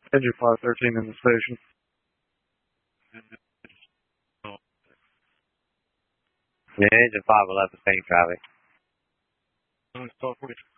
Engine 513 in the station. Yeah, engine 511, same traffic.